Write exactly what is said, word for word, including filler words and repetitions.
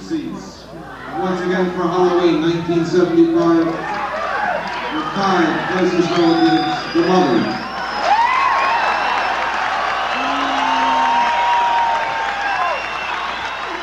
seats. Once again for Halloween nineteen seventy-five, with five closest relatives, the mother.